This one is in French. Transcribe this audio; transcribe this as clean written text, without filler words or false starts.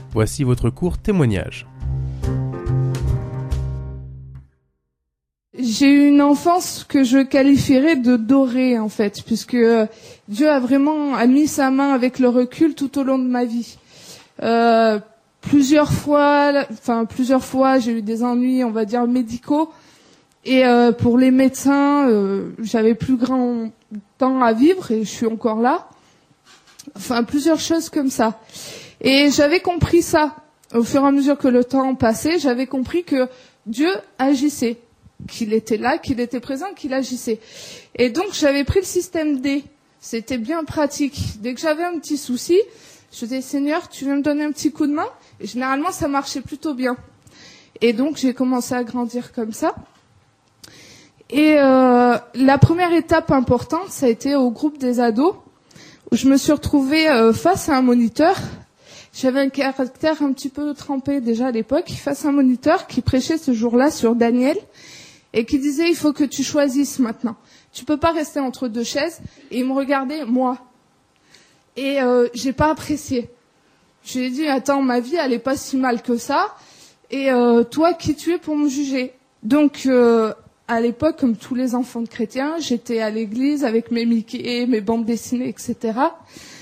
Voici votre court témoignage. J'ai eu une enfance que je qualifierais de dorée, en fait, puisque Dieu a vraiment mis sa main avec le recul tout au long de ma vie. Plusieurs fois, j'ai eu des ennuis, on va dire, médicaux. Et pour les médecins, j'avais plus grand temps à vivre et je suis encore là. Enfin, plusieurs choses comme ça. Et j'avais compris ça. Au fur et à mesure que le temps passait, j'avais compris que Dieu agissait. Qu'il était là, qu'il était présent, qu'il agissait. Et donc, j'avais pris le système D. C'était bien pratique. Dès que j'avais un petit souci, je disais, Seigneur, tu veux me donner un petit coup de main? Et généralement, ça marchait plutôt bien. Et donc, j'ai commencé à grandir comme ça. Et la première étape importante, ça a été au groupe des ados, où je me suis retrouvée face à un moniteur. J'avais un caractère un petit peu trempé déjà à l'époque, face à un moniteur qui prêchait ce jour-là sur Daniel, et qui disait, il faut que tu choisisses maintenant. Tu peux pas rester entre deux chaises. Et il me regardait, moi. Et j'ai pas apprécié. Je lui ai dit, attends, ma vie, elle est pas si mal que ça. Et toi, qui tu es pour me juger? Donc, à l'époque, comme tous les enfants de chrétiens, j'étais à l'église avec mes Mickey, mes bandes dessinées, etc.